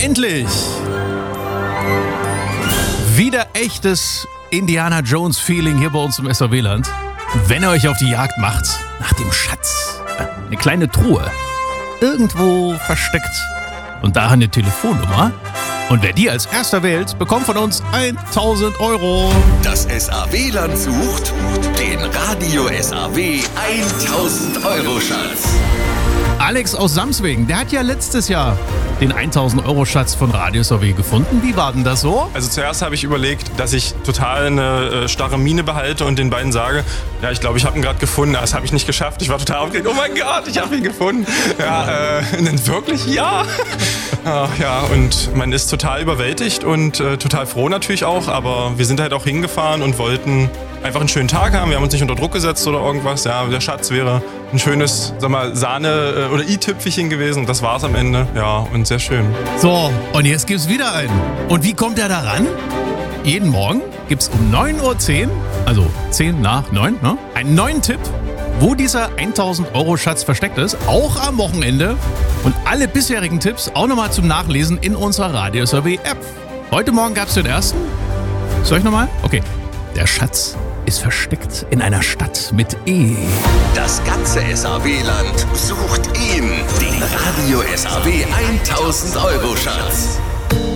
endlich! Wieder echtes Indiana Jones Feeling hier bei uns im SAW-Land. Wenn ihr euch auf die Jagd macht nach dem Schatz, eine kleine Truhe, irgendwo versteckt und da eine Telefonnummer. Und wer die als erster wählt, bekommt von uns 1.000 €. Das SAW-Land sucht den Radio SAW 1.000 € Schatz. Alex aus Samswegen, der hat ja letztes Jahr den 1.000 € Schatz von Radio SAW gefunden. Wie war denn das so? Also zuerst habe ich überlegt, dass ich total eine starre Miene behalte und den beiden sage, ja, ich glaube, ich habe ihn gerade gefunden. Das habe ich nicht geschafft. Ich war total aufgeregt. Oh mein Gott, ich habe ihn gefunden. Ja, wirklich? Ja. Ja, und man ist total überwältigt und total froh natürlich auch. Aber wir sind halt auch hingefahren und wollten einfach einen schönen Tag haben. Wir haben uns nicht unter Druck gesetzt oder irgendwas. Ja, der Schatz wäre ein schönes, sag mal, Sahne- oder i-Tüpfelchen gewesen. Das war's am Ende. Ja, und sehr schön. So, und jetzt gibt's wieder einen. Und wie kommt er da ran? Jeden Morgen gibt's um 9.10 Uhr, also 10 nach 9, ne, einen neuen Tipp, wo dieser 1.000 € Schatz versteckt ist, auch am Wochenende. Und alle bisherigen Tipps auch nochmal zum Nachlesen in unserer Radio SAW App. Heute Morgen gab's den ersten. Soll ich nochmal? Okay. Der Schatz ist versteckt in einer Stadt mit E. Das ganze SAW-Land sucht ihn, den Radio SAW 1.000 € Schatz.